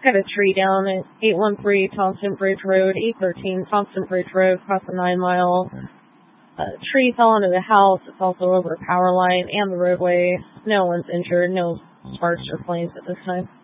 got a tree down at 813 Thompson Bridge Road, 813 Thompson Bridge Road, across the 9 Mile. A tree fell onto the house. It's also over a power line and the roadway. No one's injured. No sparks or flames at this time.